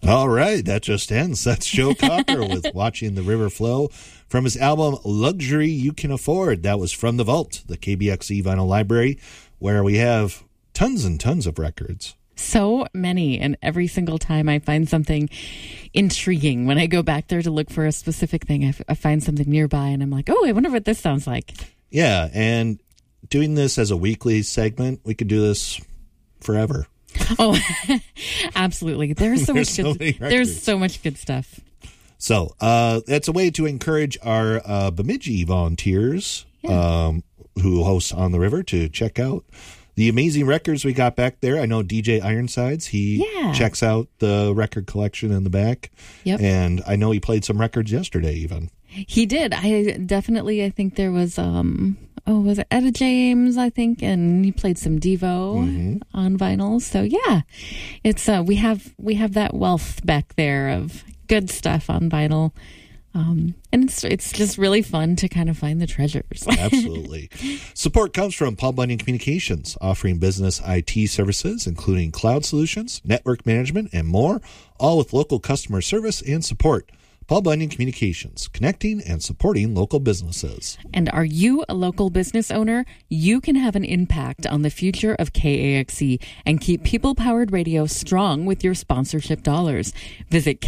All right, that just ends. That's Joe Cocker with Watching the River Flow from his album Luxury You Can Afford. That was from the Vault, the KBXE Vinyl Library, where we have tons and tons of records. So many, and every single time I find something intriguing. When I go back there to look for a specific thing, I find something nearby, and I'm like, oh, I wonder what this sounds like. Yeah, and doing this as a weekly segment, we could do this forever. Oh, absolutely. There's so much good stuff. So that's a way to encourage our Bemidji volunteers who host On the River to check out the amazing records we got back there. I know DJ Ironsides, he checks out the record collection in the back. Yep. And I know he played some records yesterday even. He did. I think there was, was it Etta James, I think, and he played some Devo on vinyl. So yeah, it's we have that wealth back there of good stuff on vinyl. And it's just really fun to kind of find the treasures. Absolutely. Support comes from Paul Bunyan Communications, offering business IT services, including cloud solutions, network management, and more, all with local customer service and support. Paul Bunyan Communications, connecting and supporting local businesses. And are you a local business owner? You can have an impact on the future of KAXE and keep people-powered radio strong with your sponsorship dollars. Visit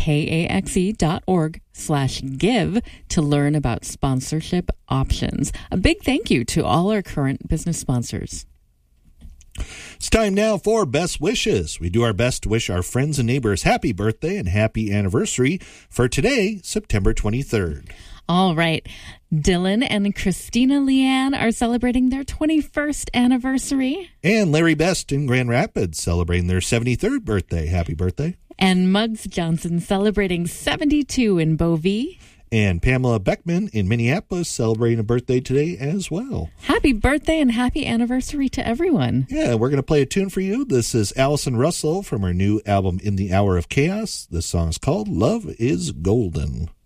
kaxe.org/give to learn about sponsorship options. A big thank you to all our current business sponsors. It's time now for Best Wishes. We do our best to wish our friends and neighbors happy birthday and happy anniversary for today, September 23rd. All right. Dylan and Christina Leanne are celebrating their 21st anniversary. And Larry Best in Grand Rapids celebrating their 73rd birthday. Happy birthday. And Muggs Johnson celebrating 72 in Beauvais. And Pamela Beckman in Minneapolis celebrating a birthday today as well. Happy birthday and happy anniversary to everyone. Yeah, we're going to play a tune for you. This is Allison Russell from her new album In the Hour of Chaos. This song is called Love is Golden.